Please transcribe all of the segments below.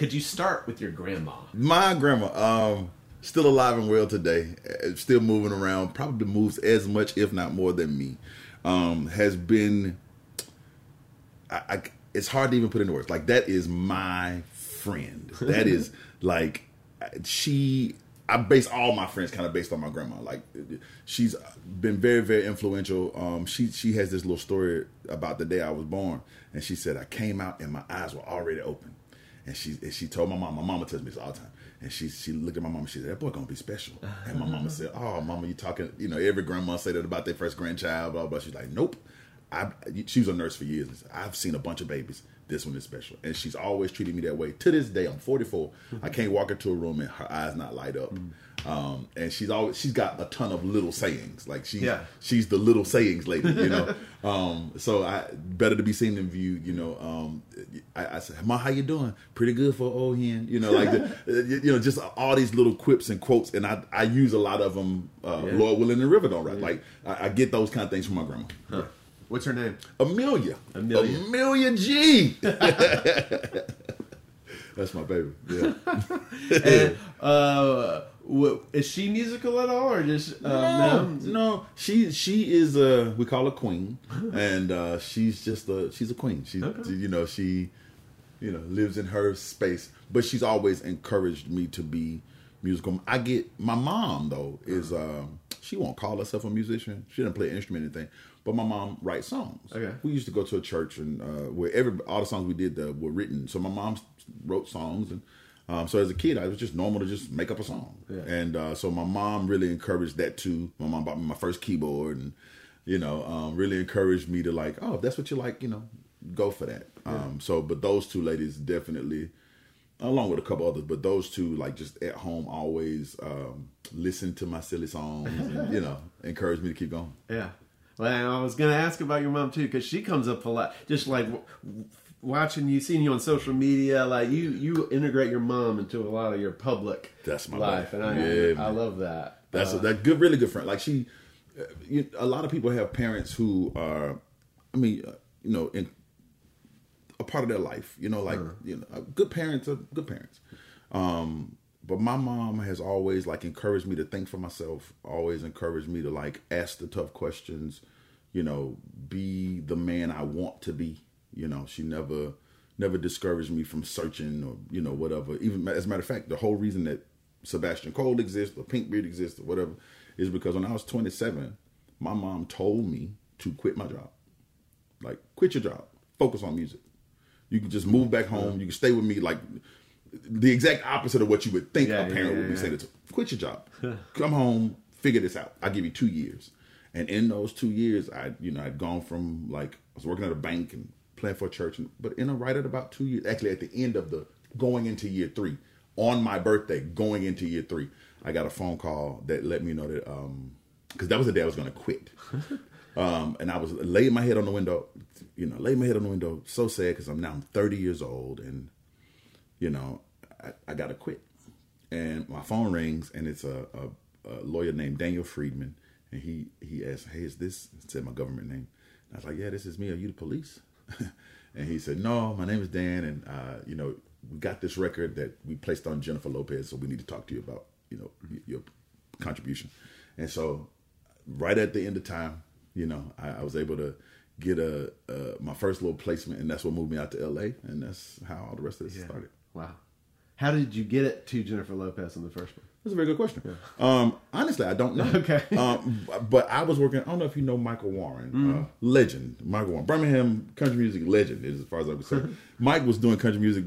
Could you start with your grandma? My grandma, still alive and well today, still moving around, probably moves as much, if not more than me. Has been, it's hard to even put into words. Like, that is my friend. That is, like, I base all my friends kind of based on my grandma. Like, she's been very, very influential. She has this little story about the day I was born, and she said I came out and my eyes were already open, and she told my mom. My mama tells me this all the time, and she looked at my mom and she said, "That boy gonna be special." And my mama said, "Oh, mama, you talking? You know, every grandma say that about their first grandchild." Blah blah. She's like, "Nope." She was a nurse for years. And said, I've seen a bunch of babies. This one is special. And she's always treated me that way. To this day, I'm 44. I can't walk into a room and her eyes not light up. And she's got a ton of little sayings. Like she's the little sayings lady, you know. So better to be seen than viewed, you know. I said, "Ma, how you doing?" "Pretty good for an old hen." You know, like you know, just all these little quips and quotes, and I use a lot of them. Lord willing, the river don't run. Like I get those kind of things from my grandma. Huh. What's her name? Amelia G. That's my baby. Yeah. And, is she musical at all, or just no? She is we call her queen, and she's a queen. She lives in her space, but she's always encouraged me to be musical. My mom though is she won't call herself a musician. She doesn't play an instrument or anything. But my mom writes songs. Okay. We used to go to a church and where all the songs we did were written. So my mom wrote songs, and so as a kid, I was just normal to just make up a song. Yeah. And so my mom really encouraged that too. My mom bought me my first keyboard, and really encouraged me to like, oh, if that's what you like, go for that. Yeah. But those two ladies definitely, along with a couple others, but those two, like, just at home always listen to my silly songs and encourage me to keep going. Yeah. Well, I was going to ask about your mom, too, because she comes up a lot. Just, like, watching you, seeing you on social media, like, you integrate your mom into a lot of your public life. And I love that. That's a really good friend. Like, a lot of people have parents who are, in a part of their life, good parents are good parents. But my mom has always, like, encouraged me to think for myself, always encouraged me to, like, ask the tough questions, be the man I want to be. She never discouraged me from searching or, whatever. Even, as a matter of fact, the whole reason that Sebastian Cole exists or Pinkbeard exists or whatever is because when I was 27, my mom told me to quit my job. Like, quit your job. Focus on music. You can just move back home. You can stay with me, like, the exact opposite of what you would think a parent would be saying. Quit your job. Come home. Figure this out. I'll give you 2 years. And in those 2 years, I'd gone from, like, I was working at a bank and playing for a church. But right at about 2 years, actually at the end of going into year 3, on my birthday, going into year 3, I got a phone call that let me know that, because that was the day I was going to quit. And I was laying my head on the window, so sad because I'm 30 years old and, I got to quit. And my phone rings, and it's a lawyer named Daniel Friedman. And he asked, "Hey, is this?" Said my government name. And I was like, "Yeah, this is me. Are you the police?" And he said, "No, my name is Dan. And, we got this record that we placed on Jennifer Lopez. So we need to talk to you about, your contribution." And so right at the end of time, I was able to get my first little placement, and that's what moved me out to LA. And that's how all the rest of this started. Wow. How did you get it to Jennifer Lopez in the first place? That's a very good question. Yeah. Honestly, I don't know. Okay. But I was working, I don't know if you know Michael Warren, legend. Michael Warren, Birmingham country music legend, as far as I'm concerned. Mike was doing country music,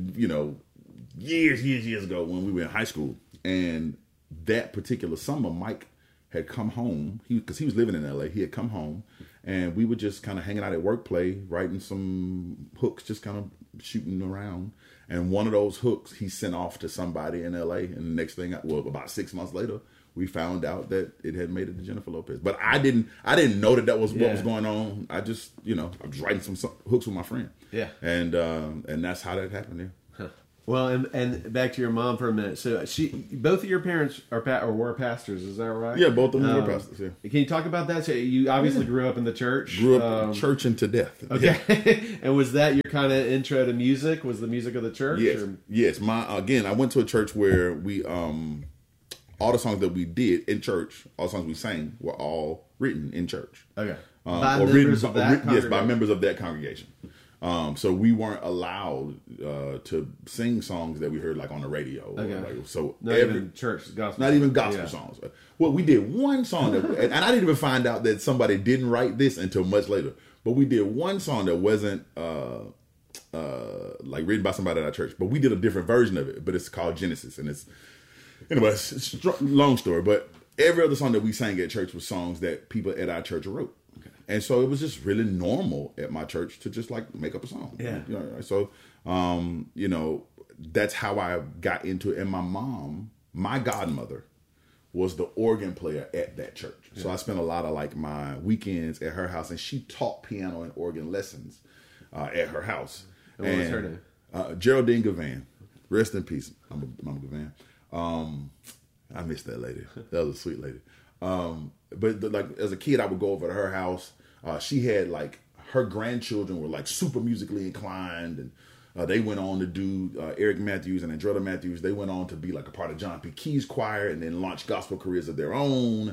years ago when we were in high school. And that particular summer, Mike had come home, because he was living in LA. He had come home, and we were just kind of hanging out at Workplay, writing some hooks, just kind of shooting around. And one of those hooks he sent off to somebody in LA. And the next thing, about 6 months later, we found out that it had made it to Jennifer Lopez. But I didn't know that was what was going on. I just, I was writing some hooks with my friend. Yeah. And that's how that happened there. Huh. Well, and back to your mom for a minute. So both of your parents were pastors, is that right? Yeah, both of them were pastors. Yeah. Can you talk about that? So you obviously grew up in the church. Grew up church into death. Okay. Yeah. And was that your kind of intro to music? Was the music of the church? Yes. Yes. I went to a church where we all the songs that we did in church, all the songs we sang, were all written in church. Okay. By members of that congregation? Yes, by members of that congregation. So we weren't allowed to sing songs that we heard like on the radio. Okay. So not even church gospel. Not even gospel songs. Well, we did one song and I didn't even find out that somebody didn't write this until much later. But we did one song that wasn't like written by somebody at our church, but we did a different version of it. But it's called Genesis, and it's a long story. But every other song that we sang at church was songs that people at our church wrote. And so it was just really normal at my church to just like make up a song. Yeah. So, that's how I got into it. And my mom, my godmother, was the organ player at that church. Yeah. So I spent a lot of like my weekends at her house, and she taught piano and organ lessons at her house. And what was her name? Geraldine Gavan. Rest in peace, Mama Gavan. I miss that lady. That was a sweet lady. But like as a kid, I would go over to her house. She had like her grandchildren were like super musically inclined, and they went on to do Eric Matthews and Andretta Matthews. They went on to be like a part of John P. Key's choir and then launch gospel careers of their own.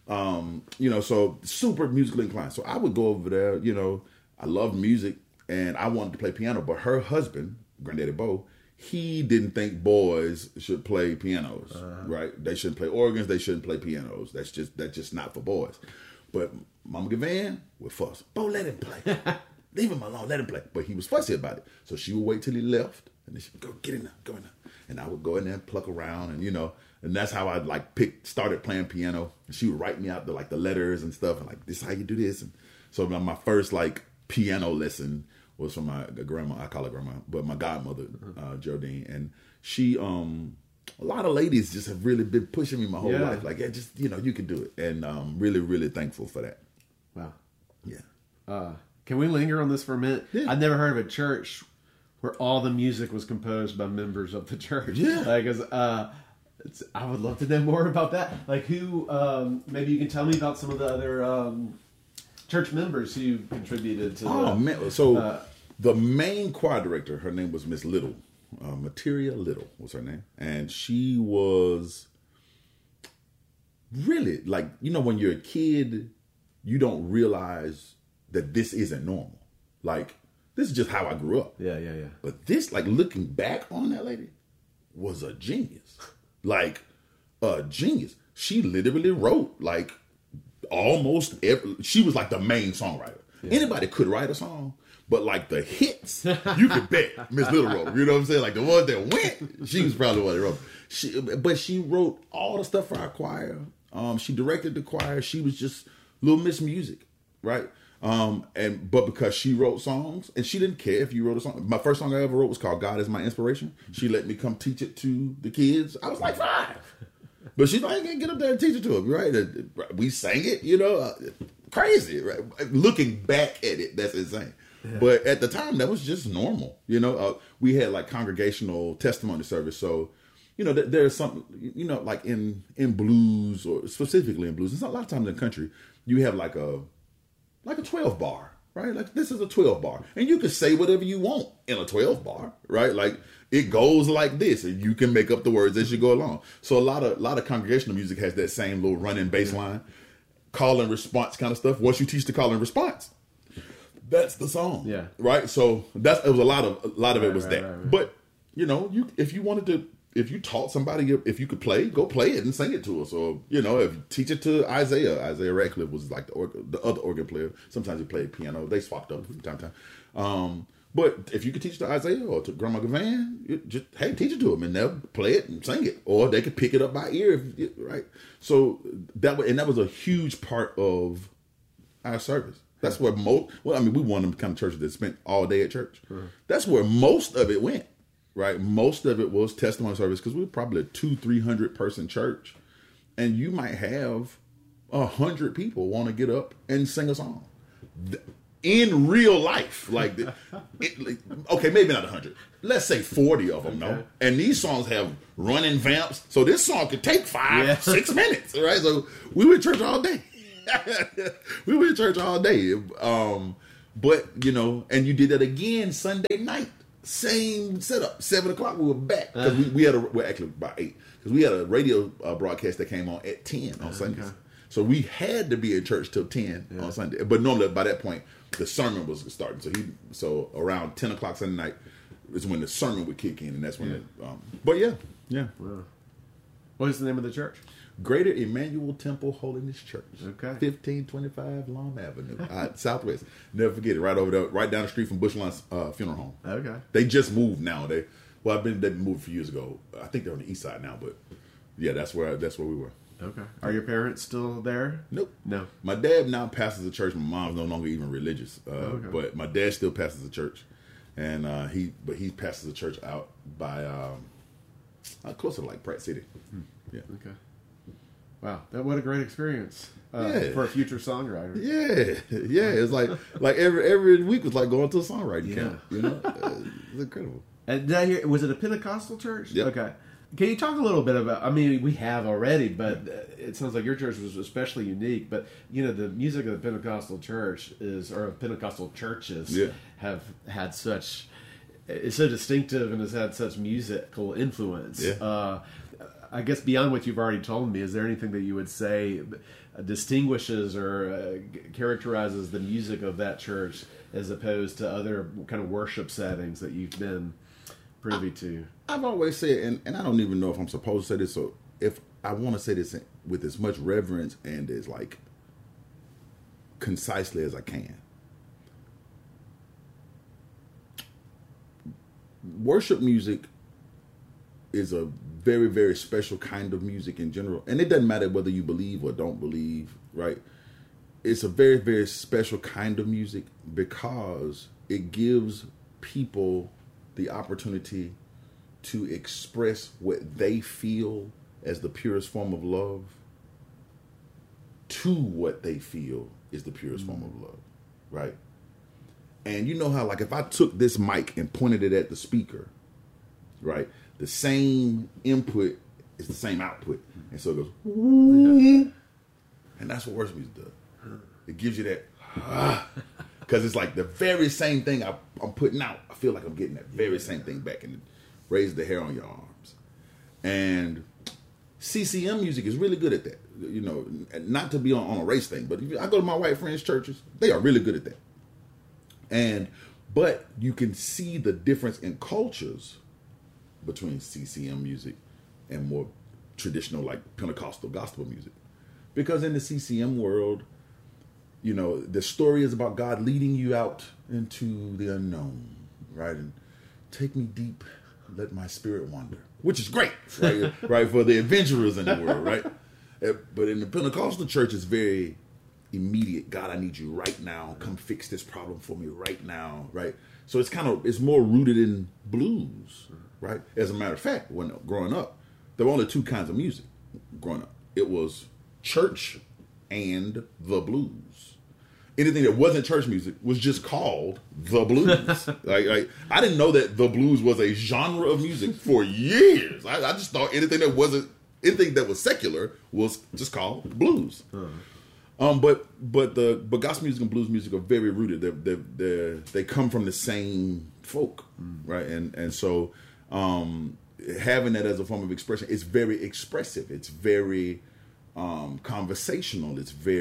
So super musically inclined. So I would go over there. I loved music and I wanted to play piano, but her husband, Granddaddy Bo, he didn't think boys should play pianos, right? They shouldn't play organs. They shouldn't play pianos. That's just not for boys. But Mama Gavan would fuss. Bo, let him play. Leave him alone. Let him play. But he was fussy about it. So she would wait till he left, and then she would go, get in there, go in there. And I would go in there and pluck around, and that's how I like started playing piano. And she would write me out the letters and stuff, and like, this is how you do this. And so my first like piano lesson was from my grandma. I call her grandma, but my godmother, Geraldine, and she, a lot of ladies just have really been pushing me my whole life. Like, you can do it, and I'm really, really thankful for that. Wow. Yeah. Can we linger on this for a minute? Yeah. I've never heard of a church where all the music was composed by members of the church. Yeah. I would love to know more about that. Like who? Maybe you can tell me about some of the other church members who contributed to. So the main choir director, her name was Miss Little, Materia Little was her name, and she was really like when you're a kid, you don't realize that this isn't normal. Like this is just how I grew up. Yeah. But this, like looking back on that lady, was a genius. Like a genius. She literally wrote like she was like the main songwriter. Yeah. Anybody could write a song, but like the hits, you could bet Miss Little wrote them. You know what I'm saying? Like the ones that went, she was probably the one that wrote. But she wrote all the stuff for our choir. She directed the choir. She was just Little Miss Music, right? But because she wrote songs, and she didn't care if you wrote a song. My first song I ever wrote was called "God Is My Inspiration." She let me come teach it to the kids. I was like 5. But she's like, I can't get up there and teach it to them, right? We sang it, crazy, right? Looking back at it, that's insane. Yeah. But at the time, that was just normal, We had like congregational testimony service, so there's something, like in blues, or specifically in blues. It's a lot of times in the country, you have like a 12 bar, right? Like this is a 12 bar, and you can say whatever you want in a 12 bar, right? Like it goes like this, and you can make up the words as you go along. So a lot of congregational music has that same little running bass line, call and response kind of stuff. Once you teach the call and response, that's the song, right? So it was a lot of it was that. Right. But if you taught somebody, if you could play, go play it and sing it to us. Or, if you teach it to Isaiah Radcliffe was like the other organ player. Sometimes he played piano. They swapped up from time to time. But if you could teach it to Isaiah or to Grandma Gavan, just, teach it to them and they'll play it and sing it. Or they could pick it up by ear, right? So that was a huge part of our service. That's where we one of them kind of churches that spent all day at church. Mm-hmm. That's where most of it went. Right, most of it was testimony service because we were probably a 200-300 person church, and you might have 100 people want to get up and sing a song. in real life. Like, okay, maybe not 100. Let's say 40 of them, no? And these songs have running vamps. So this song could take 6 minutes, right? So we were in church all day. We were in church all day. But, you know, and you did that again Sunday night. Same setup. 7 o'clock, we were back. Because we had actually about 8. Because we had a radio broadcast that came on at 10 on Sundays. So we had to be in church till 10 on Sunday. But normally by that point, the sermon was starting. So around 10 o'clock Sunday night is when the sermon would kick in. And that's when but yeah. Wow. What is the name of the church? Greater Emmanuel Temple Holiness Church. Okay. 1525 Long Avenue, Southwest. Never forget it. Right over there, right down the street from Bushline's funeral home. Okay. They just moved now. They've been moved a few years ago. I think they're on the east side now, but yeah, that's where we were. Okay. Are your parents still there? Nope. No. My dad now pastors a church. My mom's no longer even religious. But my dad still pastors a church, and he pastors a church out by closer to like Pratt City. Yeah. Okay. Wow, what a great experience for a future songwriter. Yeah. It's like every week was like going to a songwriting camp. You know, it's incredible. And did I hear? Was it a Pentecostal church? Yep. Okay. Can you talk a little bit about? I mean, we have already, but it sounds like your church was especially unique. But you know, the music of the Pentecostal church or Pentecostal churches have had such. It's so distinctive and has had such musical influence. Yeah. I guess beyond what you've already told me, is there anything that you would say distinguishes or characterizes the music of that church as opposed to other kind of worship settings that you've been privy to? I've always said, and I don't even know if I'm supposed to say this, so if I want to say this with as much reverence and as like concisely as I can. Worship music is a very, very special kind of music in general. And it doesn't matter whether you believe or don't believe, right? It's a very, very special kind of music because it gives people the opportunity to express what they feel as the purest form of love to what they feel is the purest form of love, right? And you know how, like, if I took this mic and pointed it at the speaker, right? The same input is the same output. And so it goes, and that's what worship music does. It gives you that, because it's like the very same thing I'm putting out. I feel like I'm getting that very same thing back, and it raises the hair on your arms. And CCM music is really good at that. You know, not to be on a race thing, but if I go to my white friends' churches, they are really good at that. But you can see the difference in cultures between CCM music and more traditional, like Pentecostal gospel music. Because in the CCM world, you know, the story is about God leading you out into the unknown, right? And take me deep, let my spirit wander, which is great, right? Right, for the adventurers in the world, right? But in the Pentecostal church, it's very immediate. God, I need you right now. Come fix this problem for me right now, right? So it's more rooted in blues, right? As a matter of fact, when growing up, there were only two kinds of music growing up. It was church and the blues. Anything that wasn't church music was just called the blues. like I didn't know that the blues was a genre of music for years. I just thought anything that was secular was just called blues. But gospel music and blues music are very rooted. They come from the same folk, right? And so having that as a form of expression, it's very expressive. It's very conversational.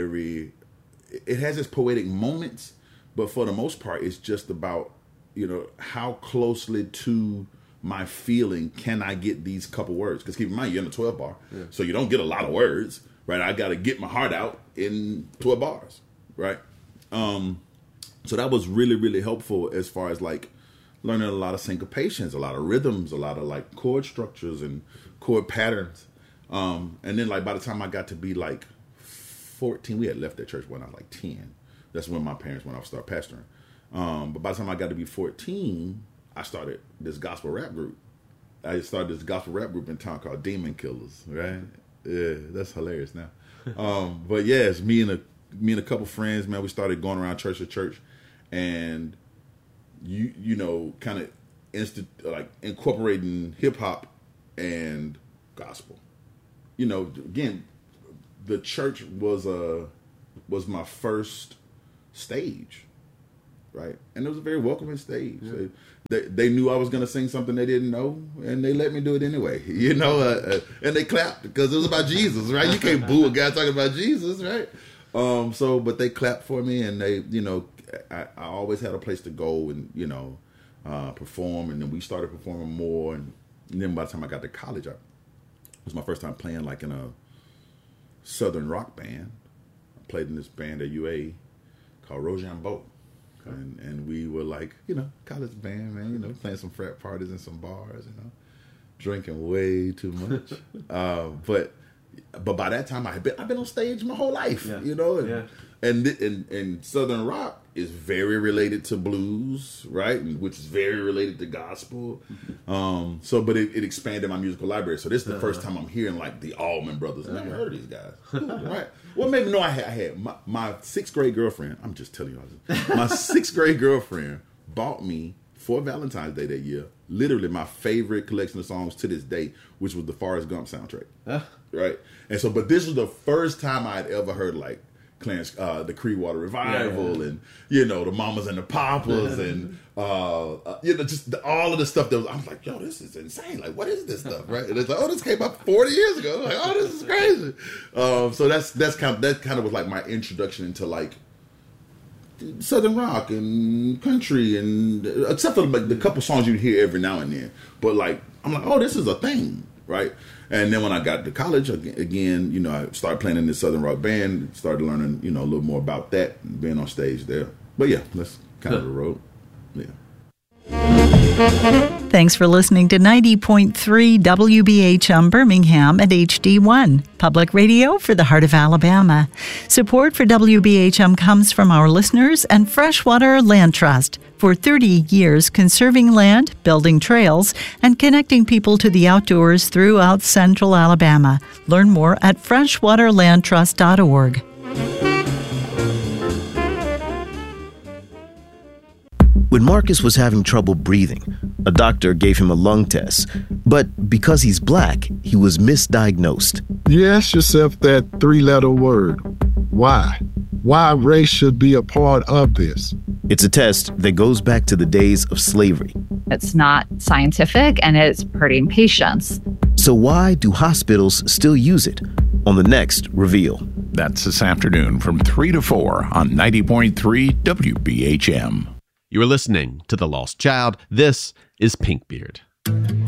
It has its poetic moments, but for the most part, it's just about, you know, how closely to my feeling can I get these couple words? Because keep in mind, you're in a 12 bar, so you don't get a lot of words, right? I got to get my heart out in 12 bars, right? So that was really, really helpful as far as like learning a lot of syncopations, a lot of rhythms, a lot of like chord structures and chord patterns. And then like by the time I got to be like 14, we had left that church when I was like 10. That's when my parents went off to start pastoring. But by the time I got to be 14, I started this gospel rap group. I started this gospel rap group in town called Demon Killers, right? Yeah, that's hilarious now. But yeah, it's me and a couple friends, man. We started going around church to church, and you know, kind of like incorporating hip hop and gospel. You know, again, the church was my first stage, right? And it was a very welcoming stage. Yeah. They knew I was going to sing something they didn't know, and they let me do it anyway, you know. And they clapped because it was about Jesus, right? You can't boo a guy talking about Jesus, right? But they clapped for me, and they, you know, I always had a place to go and, you know, perform, and then we started performing more, and then by the time I got to college, it was my first time playing like in a Southern rock band. I played in this band at UA called Rochambeau. Okay. And we were like, you know, college band, man, you know, playing some frat parties and some bars, you know, drinking way too much. But by that time I've been on stage my whole life, you know, and Southern rock is very related to blues, right? Which is very related to gospel. But it expanded my musical library. So this is the first time I'm hearing like the Allman Brothers. I never heard of these guys, right? Well, maybe no. I had my sixth grade girlfriend. I'm just telling you all this. My sixth grade girlfriend bought me for Valentine's Day that year, literally my favorite collection of songs to this day, which was the Forrest Gump soundtrack, right? And so, but this was the first time I had ever heard like Clarence, the Creedwater Revival, and you know the Mamas and the Papas, and you know just all of the stuff that was. I was like, yo, this is insane. Like, what is this stuff, right? And it's like, oh, this came out 40 years ago. I'm like, oh, this is crazy. So that kind of was like my introduction into like Southern rock and country, and except for like the couple songs you hear every now and then. But like, I'm like, oh, this is a thing, right? And then when I got to college, again, you know, I started playing in this Southern rock band, started learning, you know, a little more about that, and being on stage there. But yeah, that's kind of the road. Yeah. Thanks for listening to 90.3 WBHM Birmingham at HD1, public radio for the heart of Alabama. Support for WBHM comes from our listeners and Freshwater Land Trust. For 30 years, conserving land, building trails, and connecting people to the outdoors throughout central Alabama. Learn more at freshwaterlandtrust.org. When Marcus was having trouble breathing, a doctor gave him a lung test. But because he's black, he was misdiagnosed. You ask yourself that three-letter word, why? Why race should be a part of this? It's a test that goes back to the days of slavery. It's not scientific, and it's hurting patients. So why do hospitals still use it? On the next Reveal. That's this afternoon from 3 to 4 on 90.3 WBHM. You are listening to The Lost Child. This is Pinkbeard.